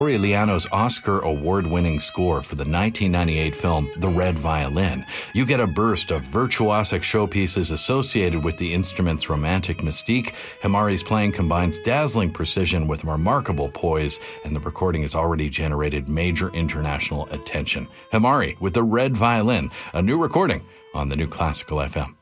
Rory Liano's Oscar award-winning score for the 1998 film The Red Violin. You get a burst of virtuosic showpieces associated with the instrument's romantic mystique. Himari's playing combines dazzling precision with remarkable poise, and the recording has already generated major international attention. Himari with The Red Violin, a new recording on the New Classical FM.